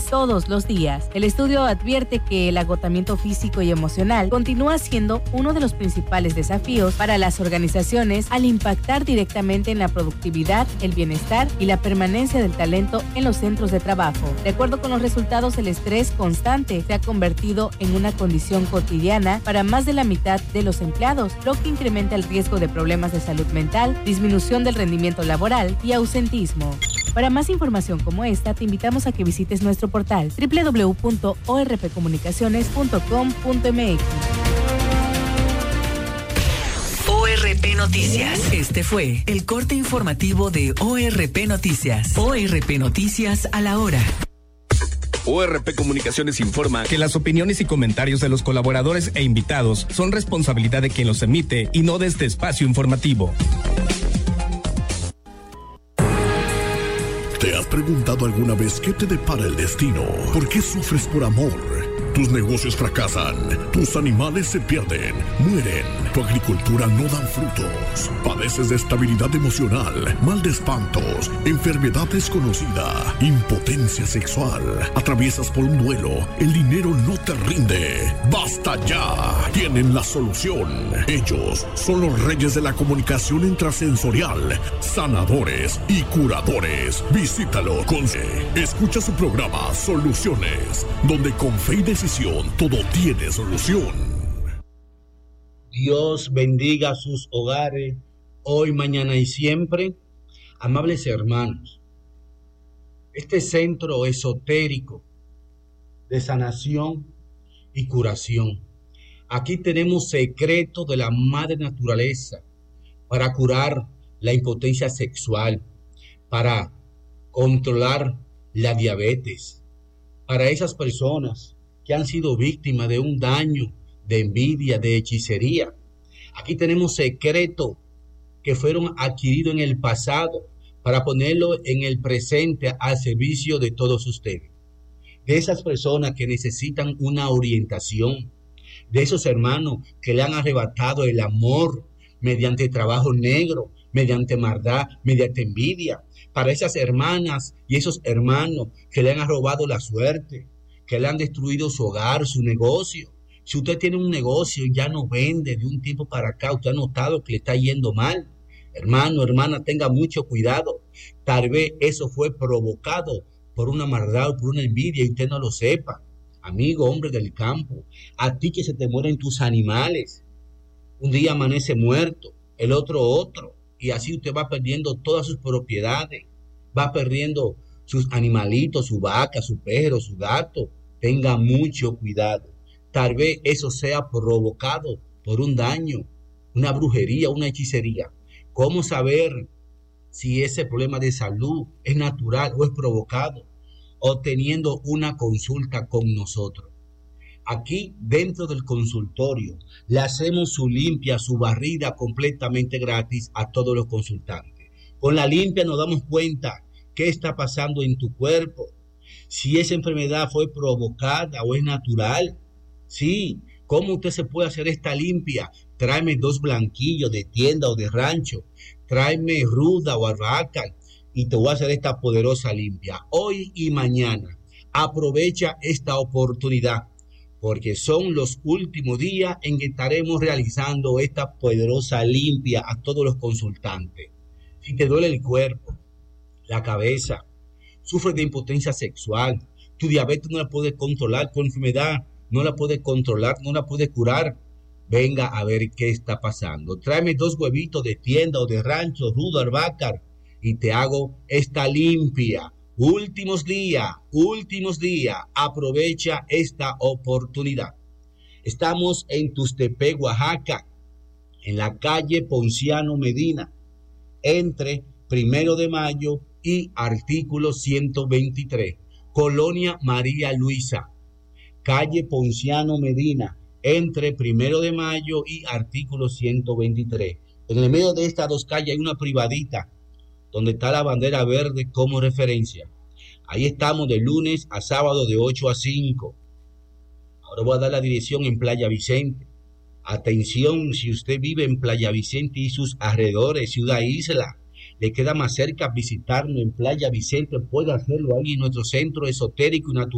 todos los días. El estudio advierte que el agotamiento físico y emocional continúa siendo uno de los principales desafíos para las organizaciones al impactar directamente en la productividad, el bienestar y la permanencia del talento en los centros de trabajo. De acuerdo con los resultados, el estrés constante se ha convertido en una condición cotidiana para más de la mitad de los empleados, lo que incrementa el riesgo de problemas de salud mental, disminución del rendimiento laboral y ausentismo. Para más información como esta, te invitamos a que visites nuestro portal www.orpcomunicaciones.com.mx. ORP Noticias. Este fue el corte informativo de ORP Noticias. ORP Noticias a la hora. ORP Comunicaciones informa que las opiniones y comentarios de los colaboradores e invitados son responsabilidad de quien los emite y no de este espacio informativo. ¿Te has preguntado alguna vez qué te depara el destino? ¿Por qué sufres por amor? Tus negocios fracasan, tus animales se pierden, mueren, tu agricultura no dan frutos, padeces de estabilidad emocional, mal de espantos, enfermedad desconocida, impotencia sexual, atraviesas por un duelo, el dinero no te rinde. ¡Basta ya! Tienen la solución. Ellos son los reyes de la comunicación intrasensorial, sanadores y curadores. Visítalo con escucha su programa Soluciones, donde con fe y decisión todo tiene solución. Dios bendiga sus hogares, hoy, mañana y siempre. Amables hermanos, este centro esotérico de sanación y curación, aquí tenemos secretos de la madre naturaleza para curar la impotencia sexual, para controlar la diabetes, para esas personas que han sido víctimas de un daño, de envidia, de hechicería. Aquí tenemos secretos que fueron adquiridos en el pasado para ponerlo en el presente al servicio de todos ustedes. De esas personas que necesitan una orientación, de esos hermanos que le han arrebatado el amor mediante trabajo negro, mediante maldad, mediante envidia. Para esas hermanas y esos hermanos que le han robado la suerte, que le han destruido su hogar, su negocio. Si usted tiene un negocio y ya no vende de un tiempo para acá, usted ha notado que le está yendo mal. Hermano, hermana, tenga mucho cuidado. Tal vez eso fue provocado por una maldad o por una envidia y usted no lo sepa. Amigo, hombre del campo, a ti que se te mueren tus animales. Un día amanece muerto, el otro. Y así usted va perdiendo todas sus propiedades. Va perdiendo sus animalitos, su vaca, su perro, su gato. Tenga mucho cuidado. Tal vez eso sea provocado por un daño, una brujería, una hechicería. ¿Cómo saber si ese problema de salud es natural o es provocado? Obteniendo una consulta con nosotros. Aquí dentro del consultorio le hacemos su limpia, su barrida completamente gratis a todos los consultantes. Con la limpia nos damos cuenta qué está pasando en tu cuerpo, si esa enfermedad fue provocada o es natural. Sí, ¿cómo usted se puede hacer esta limpia? Tráeme 2 blanquillos de tienda o de rancho, tráeme ruda o albahaca y te voy a hacer esta poderosa limpia. Hoy y mañana, aprovecha esta oportunidad, porque son los últimos días en que estaremos realizando esta poderosa limpia a todos los consultantes. Si te duele el cuerpo, la cabeza, sufres de impotencia sexual, tu diabetes no la puedes controlar, tu enfermedad no la puedes controlar, no la puedes curar, venga a ver qué está pasando. Tráeme 2 huevitos de tienda o de rancho, rudo, albahaca, y te hago esta limpia. Últimos días, aprovecha esta oportunidad. Estamos en Tustepec, Oaxaca, en la calle Ponciano Medina, entre 1 de Mayo y artículo 123, Colonia María Luisa, calle Ponciano Medina, entre 1 de Mayo y artículo 123. En el medio de estas 2 calles hay una privadita, donde está la bandera verde como referencia. Ahí estamos de lunes a sábado de 8 a 5. Ahora voy a dar la dirección en Playa Vicente. Atención, si usted vive en Playa Vicente y sus alrededores, Ciudad Isla, le queda más cerca visitarnos en Playa Vicente, puede hacerlo ahí en nuestro centro esotérico y natural.